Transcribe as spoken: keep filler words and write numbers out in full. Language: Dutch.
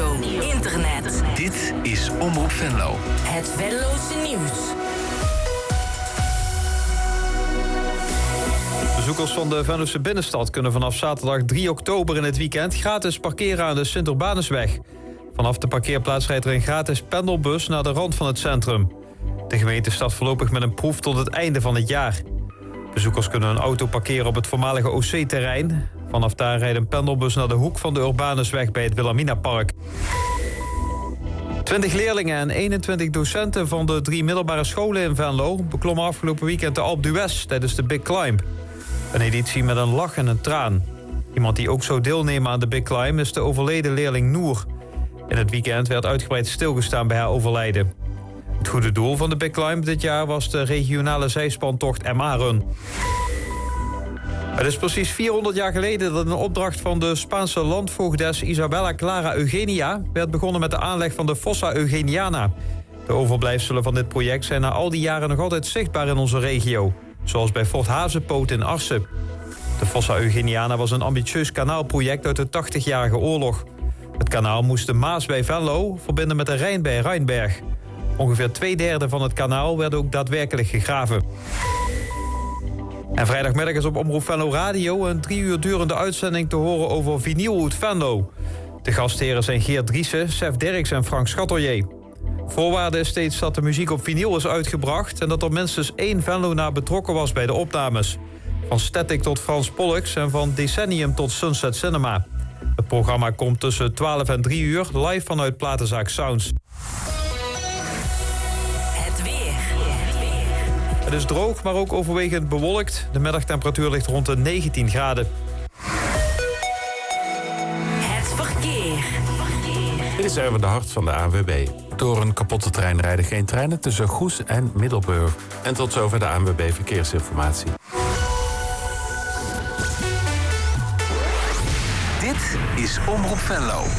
radio, internet. Dit is Omroep Venlo. Het Venlose nieuws. Bezoekers van de Venlose binnenstad kunnen vanaf zaterdag drie oktober in het weekend gratis parkeren aan de Sint-Urbanusweg. Vanaf de parkeerplaats rijdt er een gratis pendelbus naar de rand van het centrum. De gemeente start voorlopig met een proef tot het einde van het jaar. Bezoekers kunnen hun auto parkeren op het voormalige O C-terrein. Vanaf daar rijdt een pendelbus naar de hoek van de Urbanusweg bij het Wilhelminapark. twintig leerlingen en eenentwintig docenten van de drie middelbare scholen in Venlo beklommen afgelopen weekend de Alpe d'Huez tijdens de Big Climb. Een editie met een lach en een traan. Iemand die ook zou deelnemen aan de Big Climb is de overleden leerling Noor. In het weekend werd uitgebreid stilgestaan bij haar overlijden. Het goede doel van de Big Climb dit jaar was de regionale zijspantocht M A-run. Het is precies vierhonderd jaar geleden dat een opdracht van de Spaanse landvoogdes Isabella Clara Eugenia werd begonnen met de aanleg van de Fossa Eugeniana. De overblijfselen van dit project zijn na al die jaren nog altijd zichtbaar in onze regio, zoals bij Fort Hazepoot in Arsen. De Fossa Eugeniana was een ambitieus kanaalproject uit de tachtigjarige oorlog. Het kanaal moest de Maas bij Venlo verbinden met de Rijn bij Rijnberg. Ongeveer twee derde van het kanaal werd ook daadwerkelijk gegraven. En vrijdagmiddag is op Omroep Venlo Radio een drie uur durende uitzending te horen over Vinylhoed Venlo. De gastheren zijn Geert Driessen, Sef Dirks en Frank Schatelier. Voorwaarde is steeds dat de muziek op vinyl is uitgebracht en dat er minstens één Venlonaar betrokken was bij de opnames. Van Static tot Frans Pollux en van Decennium tot Sunset Cinema. Het programma komt tussen twaalf en drie uur live vanuit Platenzaak Sounds. Het weer. Het is droog, maar ook overwegend bewolkt. De middagtemperatuur ligt rond de negentien graden. Het verkeer. Dit is Erwin de Hart van de A N W B. Door een kapotte trein rijden geen treinen tussen Goes en Middelburg. En tot zover de A N W B Verkeersinformatie. Dit is Omroep Venlo.